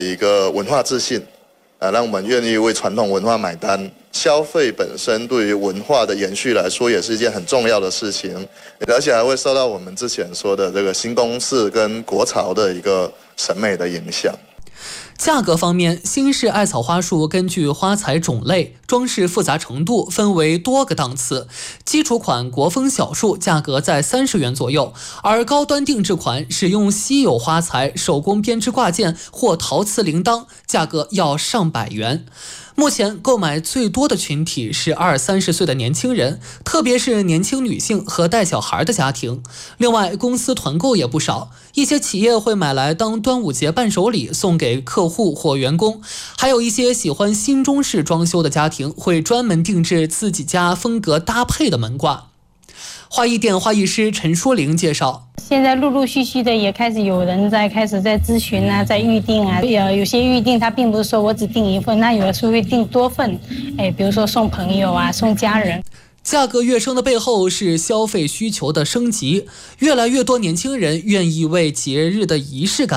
一个文化自信，让我们愿意为传统文化买单。消费本身对于文化的延续来说，也是一件很重要的事情，而且还会受到我们之前说的这个新公式跟国潮的一个审美的影响。 价格方面，新式艾草花束根据花材种类、装饰复杂程度分为多个档次。基础款国风小树价格在30元左右，而高端定制款使用稀有花材、手工编织挂件或陶瓷铃铛，价格要上百元。目前购买最多的群体是20-30岁的年轻人，特别是年轻女性和带小孩的家庭。另外，公司团购也不少，一些企业会买来当端午节伴手礼送给客户或员工，还有一些喜欢新中式装修的家庭会专门定制自己家风格搭配的门挂。花艺店花艺师陈淑玲介绍， 现在陆陆续续的也开始有人开始在咨询啊，在预定啊，有些预定它并不是说我只订一份，那有的时候会订多份，比如说送朋友啊，送家人。 价格跃升的背后是消费需求的升级，越来越多年轻人愿意为节日的仪式感